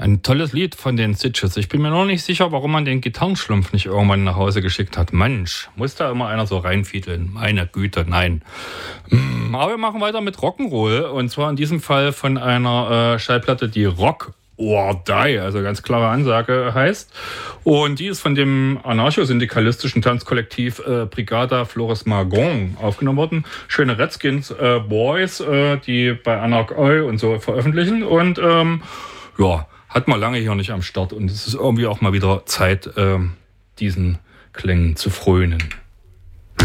Ein tolles Lied von den Sitges. Ich bin mir noch nicht sicher, warum man den Gitarrenschlumpf nicht irgendwann nach Hause geschickt hat. Mensch, muss da immer einer so reinfiedeln? Meine Güte, nein. Aber wir machen weiter mit Rock'n'Roll. Und zwar in diesem Fall von einer Schallplatte, die Rock or Die, also ganz klare Ansage heißt. Und die ist von dem anarcho-syndikalistischen Tanzkollektiv Brigada Flores Magón aufgenommen worden. Schöne Redskins Boys, die bei Anarch Oi und so veröffentlichen. Und ja, hat man lange hier nicht am Start. Und es ist irgendwie auch mal wieder Zeit, diesen Klängen zu frönen.